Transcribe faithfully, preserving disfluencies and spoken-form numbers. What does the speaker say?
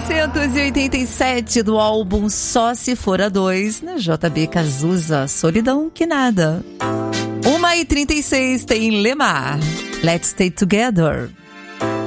novecentos e oitenta e sete, do álbum Só Se For a Dois, na J B Cazuza, Solidão Que Nada. uma e trinta e seis tem Lemar, Let's Stay Together.